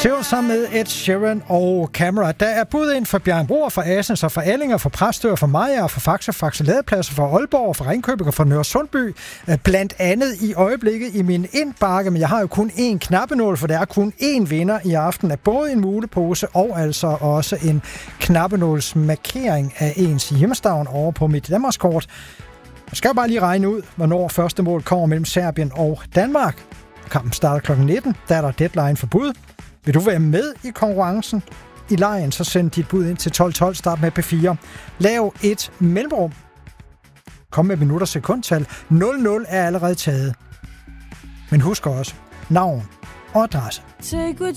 Still sammen med Ed Sheeran og Camera. Der er bud ind for Bjerringbro, for Assens og for Allinger, for Præstør, for Maja, for Faxe Ladepladser, for Aalborg, for Ringkøbing og for Nørresundby. Blandt andet i øjeblikket i min indbakke, men jeg har jo kun én knappenål, for der er kun én vinder i aften af både en mulepose og altså også en knappenålsmarkering af ens hjemstavn over på mit Danmarkskort. Jeg skal bare lige regne ud, hvornår første mål kommer mellem Serbien og Danmark. Kampen starter kl. 19, der er der deadline for bud. Vil du være med i konkurrencen? I lejen, så send dit bud ind til 1212, start med P4. Lav et mellemrum. Kom med minutter sekundtal. 00 er allerede taget. Men husk også navn og adresse.